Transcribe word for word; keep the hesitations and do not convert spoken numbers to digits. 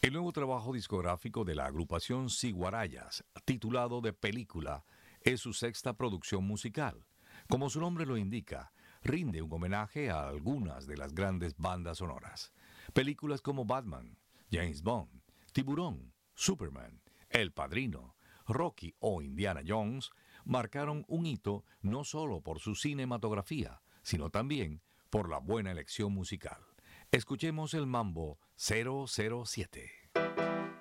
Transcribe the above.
El nuevo trabajo discográfico de la agrupación Ciguarayas, titulado De Película, es su sexta producción musical. Como su nombre lo indica, rinde un homenaje a algunas de las grandes bandas sonoras. Películas como Batman, James Bond, Tiburón, Superman, El Padrino, Rocky o Indiana Jones marcaron un hito no solo por su cinematografía, sino también por la buena elección musical. Escuchemos el mambo cero cero siete.